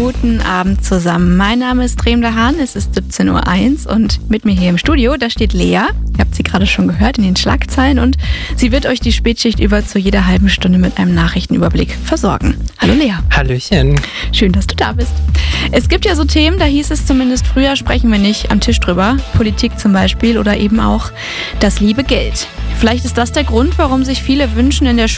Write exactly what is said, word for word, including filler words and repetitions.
guten Abend zusammen. Mein Name ist Remda Hahn, es ist siebzehn Uhr eins und mit mir hier im Studio, da steht Lea. Ihr habt sie gerade schon gehört in den Schlagzeilen und sie wird euch die Spätschicht über zu jeder halben Stunde mit einem Nachrichtenüberblick versorgen. Hallo Lea. Hallöchen. Schön, dass du da bist. Es gibt ja so Themen, da hieß es zumindest früher, sprechen wir nicht am Tisch drüber. Politik zum Beispiel oder eben auch das liebe Geld. Vielleicht ist das der Grund, warum sich viele wünschen, in der